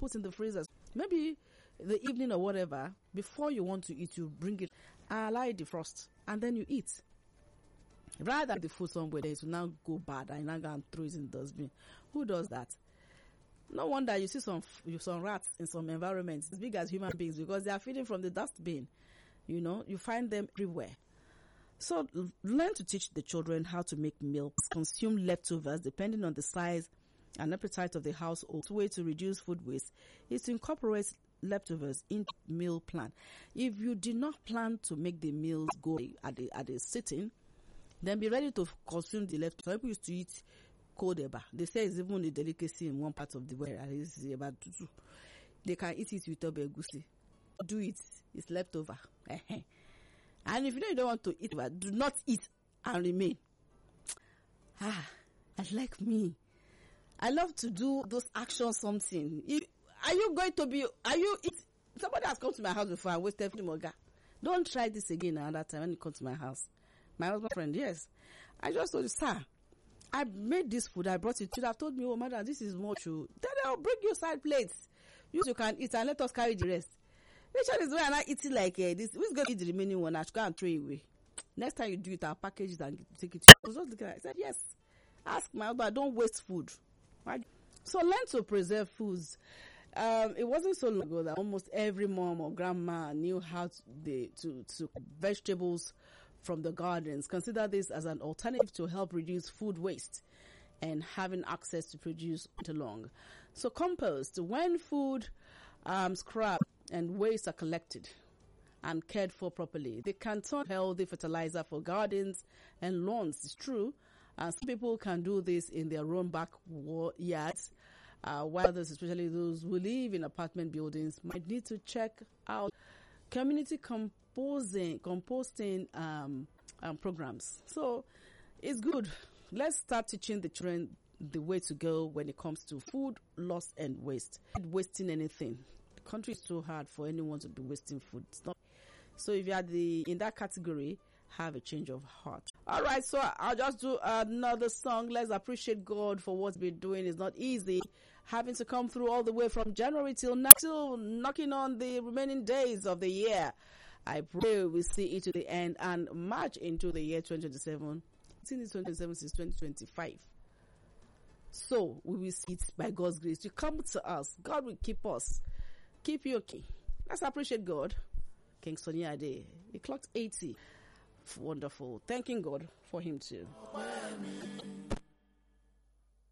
put in the freezers. Maybe the evening or whatever, before you want to eat, you bring it, allow it defrost, and then you eat. Rather than the food somewhere there to now go bad and now go and throw it in the dustbin. Who does that? No wonder you see some rats in some environments as big as human beings because they are feeding from the dustbin. You know, you find them everywhere. So learn to teach the children how to make meals, consume leftovers depending on the size and appetite of the household. The way to reduce food waste is to incorporate leftovers into meal plan. If you did not plan to make the meals go at a sitting, then be ready to consume the leftovers. Some people used to eat cold eba. They say it's even a delicacy in one part of the world. It's about tutu. They can eat it with egusi. Do it. It's leftover. And if you know you don't want to eat, do not eat and remain. Like me, I love to do those actions. Something. Somebody has come to my house before and wasted moga. Don't try this again another time when you come to my house. My husband friend, yes. I just told you, sir, I made this food, I brought it. You have told me, oh, madam, this is more true. Then I'll bring you side plates. You can eat and let us carry the rest. Which one is where I'm not eating like this? Who's going to eat the remaining one? I should go and throw it away. Next time you do it, I'll package it and take it to you. I was just looking at it. I said, yes. Ask my husband, don't waste food. Right? So learn to preserve foods. It wasn't so long ago that almost every mom or grandma knew how to vegetables from the gardens. Consider this as an alternative to help reduce food waste and having access to produce along. So compost, when food, scrap and waste are collected and cared for properly, they can turn healthy fertilizer for gardens and lawns. It's true. Some people can do this in their own backyards, while others, especially those who live in apartment buildings, might need to check out community composting programs. So it's good. Let's start teaching the children the way to go when it comes to food loss and waste. Not wasting anything. The country is too hard for anyone to be wasting food. It's not. So if you are in that category, have a change of heart. All right, so I'll just do another song. Let's appreciate God for what's been doing. It's not easy having to come through all the way from January till now, still knocking on the remaining days of the year. I pray we see it to the end and march into the year 2027. It's in 2027 since 2025. So we will see it by God's grace. You come to us. God will keep us. Keep you okay. Let's appreciate God. King Sunny Ade. He clocked 80. Wonderful. Thanking God for him too.